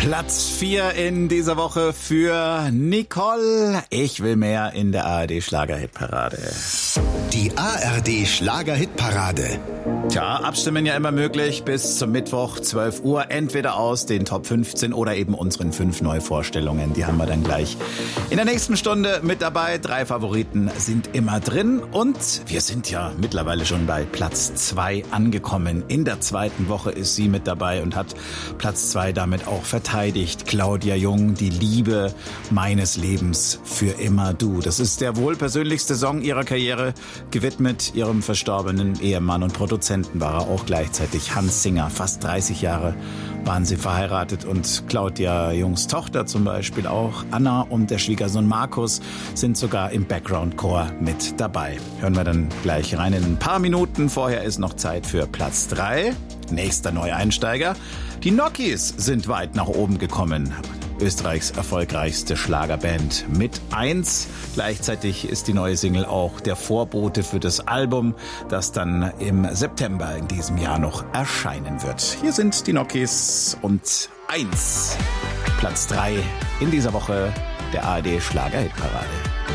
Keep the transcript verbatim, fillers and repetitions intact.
Platz vier in dieser Woche für Nicole. Ich will mehr in der A R D Schlagerhitparade. Die A R D Schlagerhitparade. Tja, abstimmen ja immer möglich bis zum Mittwoch zwölf Uhr. Entweder aus den Top fünfzehn oder eben unseren fünf Neuvorstellungen. Die haben wir dann gleich in der nächsten Stunde mit dabei. Drei Favoriten sind immer drin. Und wir sind ja mittlerweile schon bei Platz zwei angekommen. In der zweiten Woche ist sie mit dabei und hat Platz zwei damit auch verteidigt. Claudia Jung, die Liebe meines Lebens für immer du. Das ist der wohl persönlichste Song ihrer Karriere, gewidmet ihrem verstorbenen Ehemann und Produzenten war er auch gleichzeitig Hans Singer. Fast dreißig Jahre waren sie verheiratet und Claudia Jungs Tochter zum Beispiel auch, Anna und der Schwiegersohn Markus sind sogar im Background-Chor mit dabei. Hören wir dann gleich rein in ein paar Minuten. Vorher ist noch Zeit für Platz drei. Nächster Neueinsteiger. Die Nokis sind weit nach oben gekommen. Österreichs erfolgreichste Schlagerband mit eins. Gleichzeitig ist die neue Single auch der Vorbote für das Album, das dann im September in diesem Jahr noch erscheinen wird. Hier sind die Nokis und eins. Platz drei in dieser Woche der A R D Schlagerhitparade.